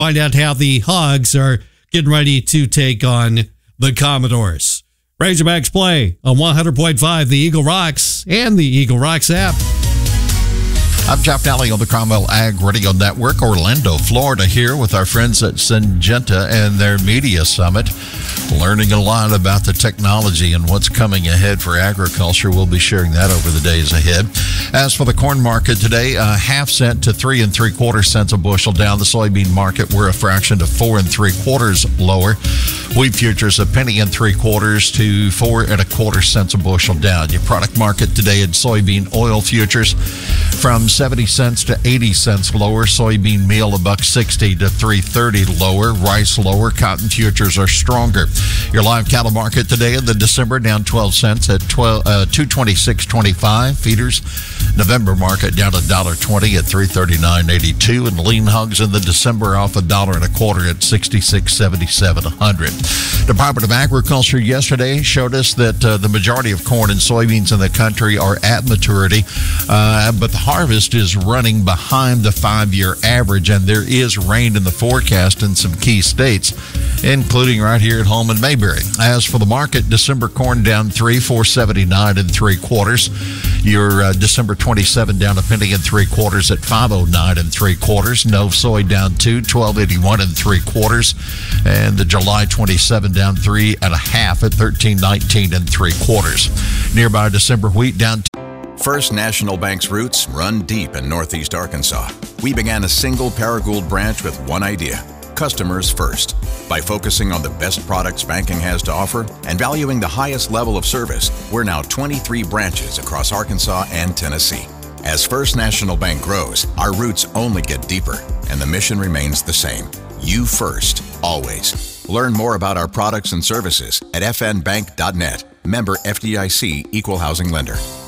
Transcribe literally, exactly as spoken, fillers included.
find out how the Hogs are getting ready to take on the Commodores. Razorbacks play on one hundred point five, the Eagle Rocks, and the Eagle Rocks app. I'm Jeff Daly on the Cromwell Ag Radio Network, Orlando, Florida, here with our friends at Syngenta and their Media Summit, learning a lot about the technology and what's coming ahead for agriculture. We'll be sharing that over the days ahead. As for the corn market today, a half cent to three and three quarter cents a bushel down. The soybean market, we're a fraction to four and three quarters lower. Wheat futures a penny and three quarters to four and a quarter cents a bushel down. Your product market today in soybean oil futures from seventy cents to eighty cents lower. Soybean meal a buck sixty to three thirty lower. Rice lower. Cotton futures are stronger. Your live cattle market today in the December down twelve cents at twelve uh, two twenty six twenty five. Feeders November market down a dollar twenty at three thirty nine eighty two, and lean hogs in the December off a dollar and a quarter at sixty six seventy seven a hundred. Department of Agriculture yesterday showed us that uh, the majority of corn and soybeans in the country are at maturity, uh, but the harvest is running behind the five-year average, and there is rain in the forecast in some key states, including right here at home in Mayberry. As for the market, December corn down three, four seventy nine and three quarters. Your uh, December twenty-seven down a penny and three quarters at five oh nine and three quarters. Nove soy down two, twelve eighty one and three quarters, and the July twenty-seven down three and a half at thirteen nineteen and three quarters. Nearby December wheat down. First National Bank's roots run deep in Northeast Arkansas. We began a single Paragould branch with one idea: customers first. By focusing on the best products banking has to offer and valuing the highest level of service, we're now twenty-three branches across Arkansas and Tennessee. As First National Bank grows, our roots only get deeper, and the mission remains the same: you first, always. Learn more about our products and services at f n bank dot net. Member F D I C, Equal Housing Lender.